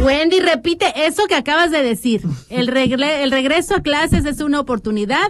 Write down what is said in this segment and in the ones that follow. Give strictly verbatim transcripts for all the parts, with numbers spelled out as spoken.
Wendy, repite eso que acabas de decir. El, regre- el regreso a clases es una oportunidad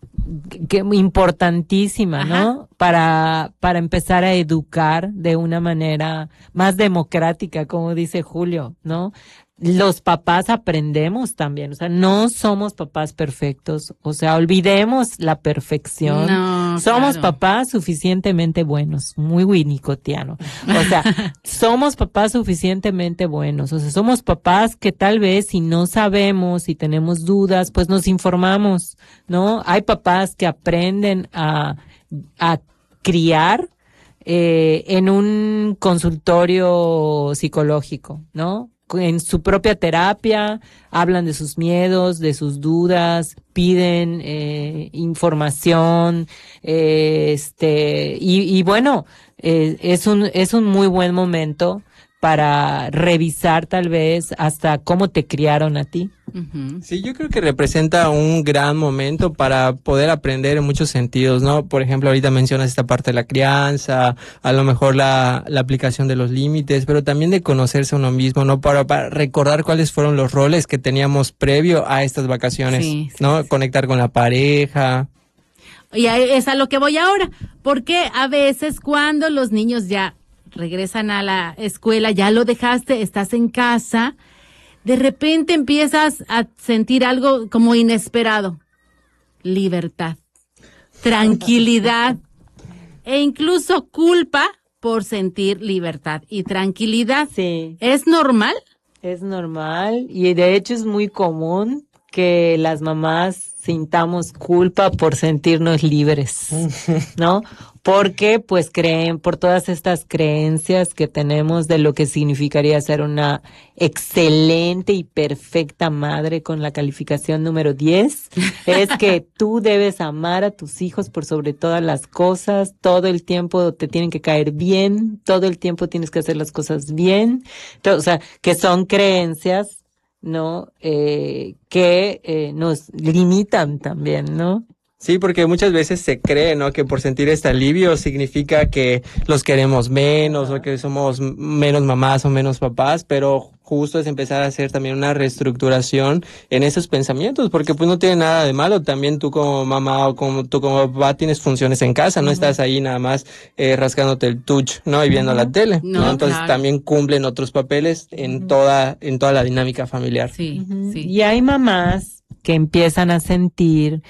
que importantísima, Ajá. ¿no? Para, para empezar a educar de una manera más democrática, como dice Julio, ¿no? Los papás aprendemos también, o sea, no somos papás perfectos, o sea, olvidemos la perfección. No, somos claro. papás suficientemente buenos, muy winnicottiano. O sea, somos papás suficientemente buenos, o sea, somos papás que tal vez si no sabemos, si tenemos dudas, pues nos informamos, ¿no? Hay papás que aprenden a, a criar eh, en un consultorio psicológico, ¿no? En su propia terapia, hablan de sus miedos, de sus dudas, piden eh, información, eh, este, y, y bueno, eh, es un, es un muy buen momento para revisar tal vez hasta cómo te criaron a ti. Uh-huh. Sí, yo creo que representa un gran momento para poder aprender en muchos sentidos, ¿no? Por ejemplo, ahorita mencionas esta parte de la crianza, a lo mejor la, la aplicación de los límites, pero también de conocerse a uno mismo, ¿no? Para, para recordar cuáles fueron los roles que teníamos previo a estas vacaciones, Sí, sí, ¿no? sí. Conectar con la pareja. Y ahí es a lo que voy ahora, porque a veces cuando los niños ya regresan a la escuela, ya lo dejaste, estás en casa, de repente empiezas a sentir algo como inesperado. Libertad, tranquilidad e incluso culpa por sentir libertad y tranquilidad. Sí. ¿Es normal? Es normal y de hecho es muy común que las mamás sintamos culpa por sentirnos libres, ¿no? Porque pues creen, por todas estas creencias que tenemos de lo que significaría ser una excelente y perfecta madre con la calificación número diez, es que tú debes amar a tus hijos por sobre todas las cosas, todo el tiempo te tienen que caer bien, todo el tiempo tienes que hacer las cosas bien, o sea, que son creencias, ¿no? Eh, que eh, nos limitan también, ¿no? Sí, porque muchas veces se cree, ¿no? Que por sentir este alivio significa que los queremos menos, o que somos menos mamás o menos papás, pero justo es empezar a hacer también una reestructuración en esos pensamientos, porque pues no tiene nada de malo. También tú como mamá o como tú como papá tienes funciones en casa, no uh-huh. estás ahí nada más eh, rascándote el tuch, ¿no? Y viendo uh-huh. la tele, ¿no? No, Entonces claro. también cumplen otros papeles en uh-huh. toda, en toda la dinámica familiar. Sí, uh-huh. sí. Y hay mamás que empiezan a sentir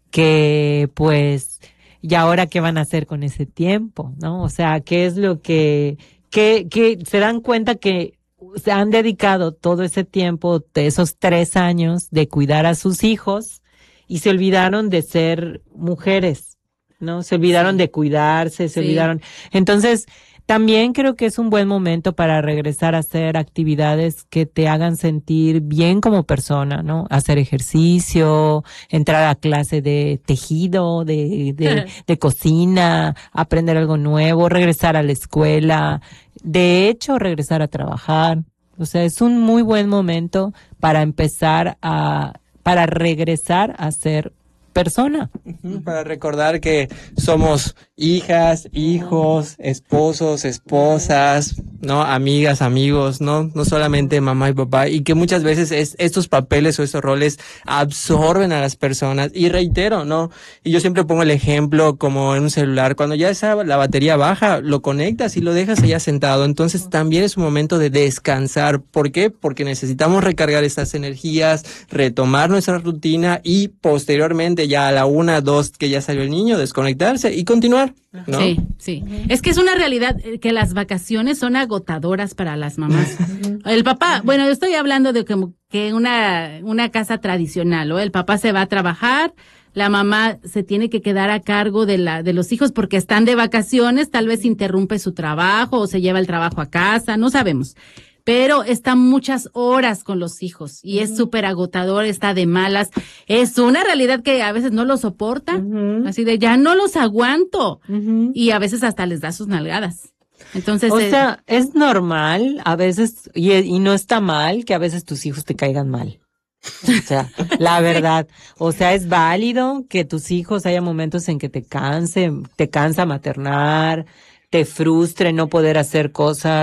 que pues, ¿y ahora qué van a hacer con ese tiempo? ¿No? O sea, ¿qué es lo que, que, que se dan cuenta que se han dedicado todo ese tiempo, de esos tres años, de cuidar a sus hijos y se olvidaron de ser mujeres, ¿no? Se olvidaron sí. de cuidarse, se sí. olvidaron. Entonces, también creo que es un buen momento para regresar a hacer actividades que te hagan sentir bien como persona, ¿no? Hacer ejercicio, entrar a clase de tejido, de, de, de cocina, aprender algo nuevo, regresar a la escuela, de hecho, regresar a trabajar. O sea, es un muy buen momento para empezar a, para regresar a ser persona. Uh-huh, para recordar que somos hijas, hijos, esposos, esposas, ¿no? Amigas, amigos, ¿no? No solamente mamá y papá, y que muchas veces es, estos papeles o estos roles absorben a las personas. Y reitero, ¿no? Y yo siempre pongo el ejemplo como en un celular, cuando ya esa, la batería baja, lo conectas y lo dejas allá sentado. Entonces también es un momento de descansar. ¿Por qué? Porque necesitamos recargar estas energías, retomar nuestra rutina y posteriormente ya a la una, dos, que ya salió el niño, desconectarse y continuar, ¿no? Sí, sí. Uh-huh. Es que es una realidad que las vacaciones son agotadoras para las mamás. El papá, bueno, yo estoy hablando de como que una, una casa tradicional, ¿no? El papá se va a trabajar, la mamá se tiene que quedar a cargo de la, de los hijos porque están de vacaciones, tal vez interrumpe su trabajo o se lleva el trabajo a casa, no sabemos. Pero está muchas horas con los hijos y uh-huh. es súper agotador, está de malas. Es una realidad que a veces no lo soporta, uh-huh. así de ya no los aguanto. Uh-huh. Y a veces hasta les da sus nalgadas. Entonces, o eh, sea, es normal a veces, y, y no está mal que a veces tus hijos te caigan mal. O sea, la verdad, o sea, es válido que tus hijos haya momentos en que te canse, te cansa maternar, te frustre no poder hacer cosas.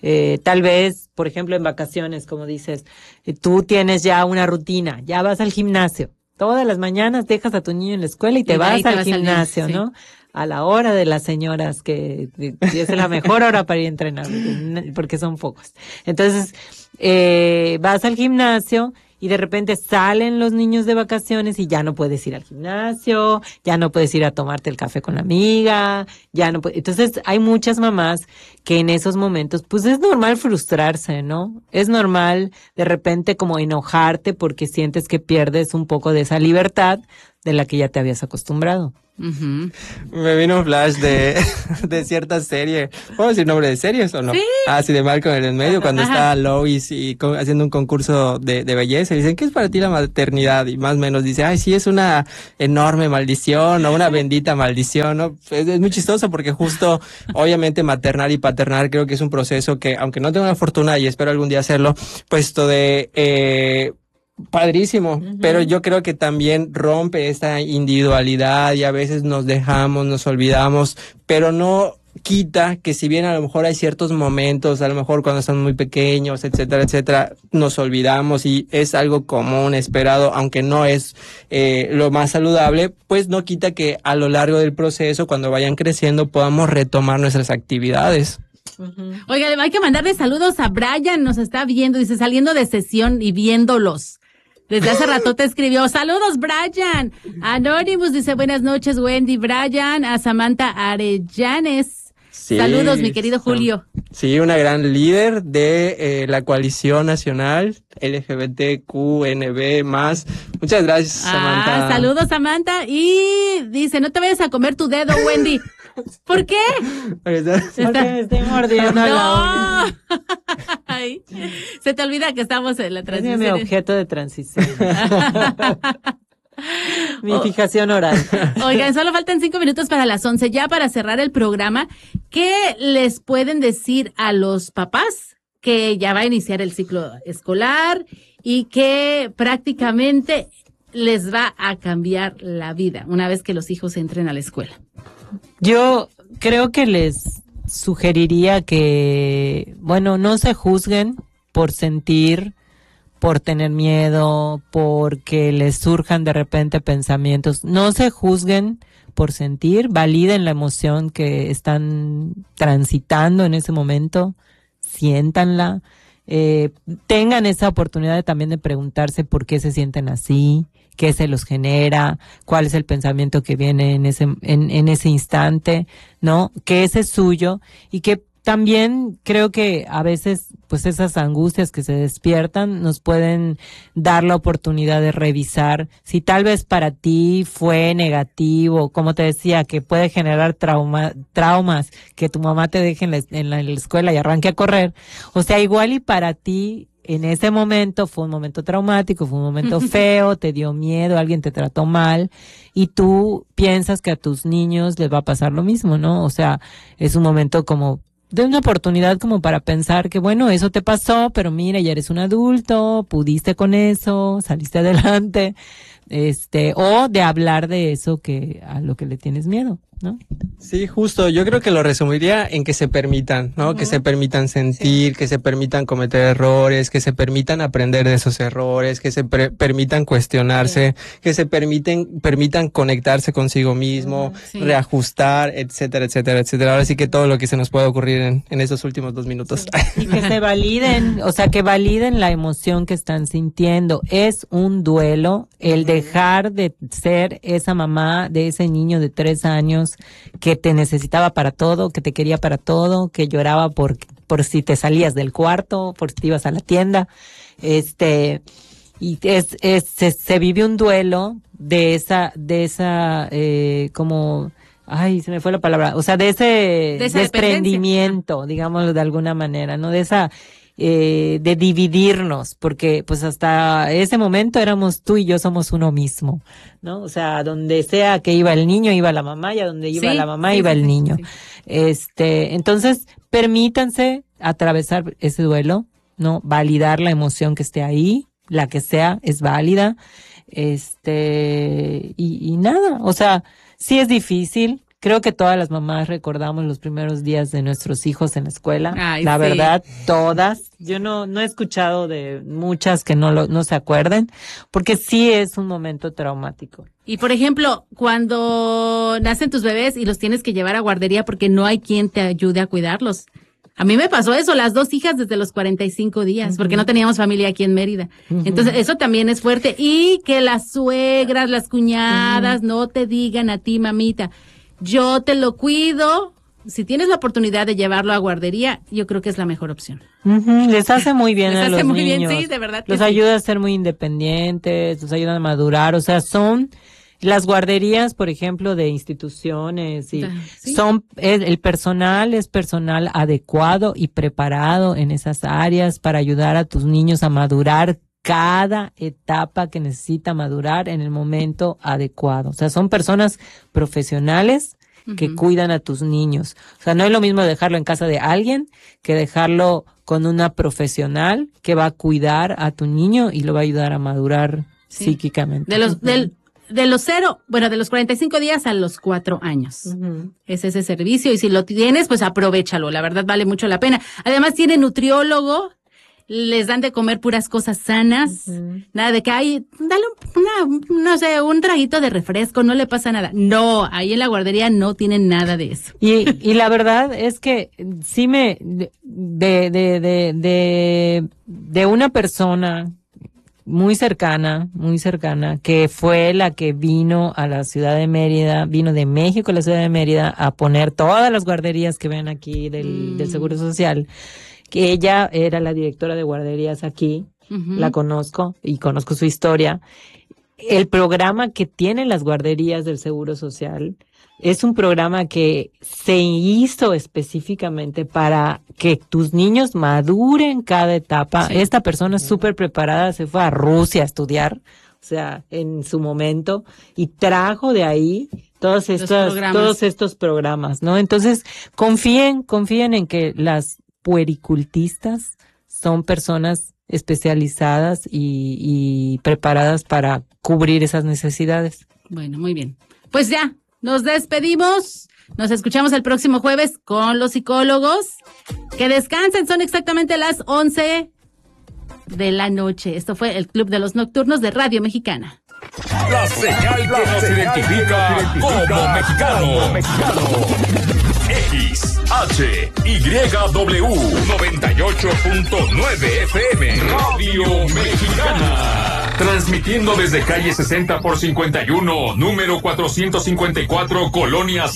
Eh, tal vez, por ejemplo, en vacaciones, como dices, eh, tú tienes ya una rutina, ya vas al gimnasio. Todas las mañanas dejas a tu niño en la escuela y te Y de ahí vas te al vas al gym, gimnasio, sí. ¿no? A la hora de las señoras, que que es la mejor hora para ir a entrenar, porque son pocos. Entonces, eh, vas al gimnasio y de repente salen los niños de vacaciones y ya no puedes ir al gimnasio, ya no puedes ir a tomarte el café con la amiga, ya no puedes. Entonces, hay muchas mamás que en esos momentos, pues es normal frustrarse, ¿no? Es normal de repente como enojarte porque sientes que pierdes un poco de esa libertad de la que ya te habías acostumbrado. Ujú. Me vino un flash de, de cierta serie. ¿Puedo decir nombre de series o no? Sí. Ah, sí, de Malcolm en el medio, cuando Ajá. está Lois y co- haciendo un concurso de, de belleza. Y dicen, ¿qué es para ti la maternidad? Y más o menos dice, ay, sí, es una enorme maldición o una bendita maldición, ¿no? Es, es muy chistoso porque justo, obviamente, maternar y paternar creo que es un proceso que, aunque no tengo la fortuna y espero algún día hacerlo, pues esto de... Eh, padrísimo, Ujú. pero yo creo que también rompe esta individualidad y a veces nos dejamos, nos olvidamos, pero no quita que si bien a lo mejor hay ciertos momentos, a lo mejor cuando están muy pequeños, etcétera, etcétera, nos olvidamos y es algo común, esperado, aunque no es eh, lo más saludable, pues no quita que a lo largo del proceso, cuando vayan creciendo, podamos retomar nuestras actividades. Ujú. Oiga, hay que mandarle saludos a Brian, nos está viendo, dice, saliendo de sesión y viéndolos. Desde hace rato te escribió, saludos Brian. Anonymous dice, buenas noches Wendy, Brian, a Samantha Arellanes. Sí, Saludos, mi querido Sam- Julio. Sí, una gran líder de eh, la coalición nacional L G B T Q N B más. Muchas gracias, Samantha. Ah, saludos Samantha. Y dice, no te vayas a comer tu dedo, Wendy. ¿Por qué? Ahorita- Porque me estoy mordiendo la uña. No. Ay, se te olvida que estamos en la Ese es mi transición. objeto de transición. Mi fijación oral. Oigan, solo faltan cinco minutos para las once. Ya para cerrar el programa, ¿qué les pueden decir a los papás que ya va a iniciar el ciclo escolar y que prácticamente les va a cambiar la vida una vez que los hijos entren a la escuela? Yo creo que les sugeriría que, bueno, no se juzguen por sentir, por tener miedo, porque les surjan de repente pensamientos. No se juzguen por sentir, validen la emoción que están transitando en ese momento, siéntanla, eh, tengan esa oportunidad de, también de preguntarse por qué se sienten así, qué se los genera, cuál es el pensamiento que viene en ese, en, en ese instante, ¿no? Que ese es suyo y que también creo que a veces, pues esas angustias que se despiertan nos pueden dar la oportunidad de revisar si tal vez para ti fue negativo, como te decía, que puede generar trauma, traumas, que tu mamá te deje en la, en la, en la escuela y arranque a correr. O sea, igual y para ti en ese momento fue un momento traumático, fue un momento feo, te dio miedo, alguien te trató mal y tú piensas que a tus niños les va a pasar lo mismo, ¿no? O sea, es un momento como de una oportunidad como para pensar que bueno, eso te pasó, pero mira, ya eres un adulto, pudiste con eso, saliste adelante, este, o de hablar de eso que a lo que le tienes miedo, ¿no? Sí, justo. Yo creo que lo resumiría en que se permitan, ¿no? Uh-huh. Que se permitan sentir, sí. Que se permitan cometer errores, que se permitan aprender de esos errores, que se pre- permitan cuestionarse, sí. Que se permiten, permitan conectarse consigo mismo, uh-huh. Sí. Reajustar, etcétera, etcétera, etcétera. Ahora sí que todo lo que se nos puede ocurrir en, en esos últimos dos minutos. Sí. Y que se validen, o sea, que validen la emoción que están sintiendo. Es un duelo el dejar de ser esa mamá de ese niño de tres años que te necesitaba para todo, que te quería para todo, que lloraba por, por si te salías del cuarto, por si te ibas a la tienda, este, y es, es, se, se vive un duelo de esa, de esa, eh, como, ay, se me fue la palabra, o sea, de ese de desprendimiento, digámoslo de alguna manera, ¿no? De esa, eh, de dividirnos, porque pues hasta ese momento éramos tú y yo somos uno mismo, ¿no? O sea, donde sea que iba el niño, iba la mamá, y a donde iba sí, la mamá, sí, iba sí, el sí, niño. Sí. Este, entonces, permítanse atravesar ese duelo, ¿no? Validar la emoción que esté ahí, la que sea, es válida. Este, y, y nada, o sea, sí es difícil. creo que todas las mamás recordamos los primeros días de nuestros hijos en la escuela. Ay, la sí. verdad, todas. Yo no, no he escuchado de muchas que no lo, no se acuerden, porque sí es un momento traumático. Y por ejemplo, cuando nacen tus bebés y los tienes que llevar a guardería porque no hay quien te ayude a cuidarlos. A mí me pasó eso, las dos hijas desde los cuarenta y cinco días, uh-huh. porque no teníamos familia aquí en Mérida. Uh-huh. Entonces, eso también es fuerte. Y que las suegras, las cuñadas, uh-huh. no te digan a ti, mamita, yo te lo cuido. Si tienes la oportunidad de llevarlo a guardería, yo creo que es la mejor opción. Uh-huh. Les hace muy bien Les a hace los muy niños. bien, sí, de verdad que Los sí. ayuda a ser muy independientes, los ayudan a madurar, o sea, son... Las guarderías, por ejemplo, de instituciones, y ¿sí? son el, el personal es personal adecuado y preparado en esas áreas para ayudar a tus niños a madurar cada etapa que necesita madurar en el momento adecuado. O sea, son personas profesionales que uh-huh. cuidan a tus niños. O sea, no es lo mismo dejarlo en casa de alguien que dejarlo con una profesional que va a cuidar a tu niño y lo va a ayudar a madurar sí. psíquicamente. De los, del De los cero, bueno, de los cuarenta y cinco días a los cuatro años. Uh-huh. Es ese servicio y si lo tienes, pues aprovéchalo. La verdad vale mucho la pena. Además tiene nutriólogo, les dan de comer puras cosas sanas. Uh-huh. Nada de que hay, dale una, no sé, un traguito de refresco, no le pasa nada. No, ahí en la guardería no tienen nada de eso. Y, y la verdad es que sí me, de, de, de, de, de, de una persona muy cercana, muy cercana, que fue la que vino a la ciudad de Mérida, vino de México a la ciudad de Mérida a poner todas las guarderías que ven aquí del, mm. del Seguro Social, que ella era la directora de guarderías aquí, uh-huh. la conozco y conozco su historia. El programa que tienen las guarderías del Seguro Social es un programa que se hizo específicamente para que tus niños maduren cada etapa. Sí. Esta persona es súper preparada, se fue a Rusia a estudiar, o sea, en su momento, y trajo de ahí todos estos, todos estos programas, ¿no? Entonces, confíen, confíen en que las puericultistas son personas especializadas y, y preparadas para cubrir esas necesidades. Bueno, muy bien. Pues ya. Nos despedimos, nos escuchamos el próximo jueves con los psicólogos. Que descansen, son exactamente las once de la noche. Esto fue el Club de los Nocturnos de Radio Mexicana. La señal que nos identifica como mexicanos. X, H, Y, W, noventa y ocho punto nueve F M, Radio Mexicana. Transmitiendo desde calle sesenta por cincuenta y uno, número cuatrocientos cincuenta y cuatro, Colonia